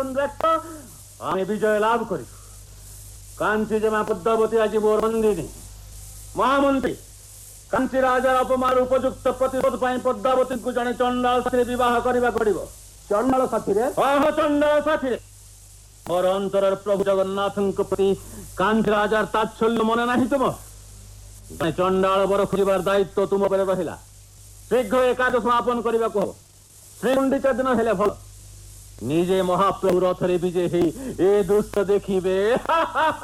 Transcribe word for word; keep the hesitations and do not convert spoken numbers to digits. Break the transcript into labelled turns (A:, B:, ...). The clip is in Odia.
A: আমি বিজয় লাভ করি। কাঞ্চি জমা পদ্মাবতী আজি মোর বন্দিনী। মহামন্ত্রী, কাঞ্চি রাজার অপমান উপযুক্ত প্রতিশোধ পাই পদ্মাবতীଙ୍କୁ ଜଣେ ଚଣ୍ଡାଳ ସାଥିରେ ବିବାହ କରିବାକୁ ପଡ଼ିବ।
B: ଚଣ୍ଡାଳ ସାଥିରେ?
A: ହଁ, ଚଣ୍ଡାଳ ସାଥିରେ। ମୋର ଅନ୍ତରର ପ୍ରଭୁ ଜଗନ୍ନାଥଙ୍କ ପ୍ରତି କାଞ୍ଚି ରାଜାର ତାଚ୍ଛଲ୍ୟ ମନେ ନାହିଁ ତୁମ? ଜଣେ ଚଣ୍ଡାଳ ବର ଖୋଜିବାର ଦାୟିତ୍ୱ ତୁମ ଉପରେ ରହିଲା। ଶୀଘ୍ର ଏ କାର୍ଯ୍ୟ ସମାପନ କରିବାକୁ ହବ। ଶ୍ରୀଗୁଣ୍ଡିଚା ଦିନ ହେଲେ ଭଲ। ନିଜେ ମହାପ୍ରଭୁ ରଥରେ ବିଜେ ହେଇ ଏ ଦୃଶ୍ୟ ଦେଖିବେ।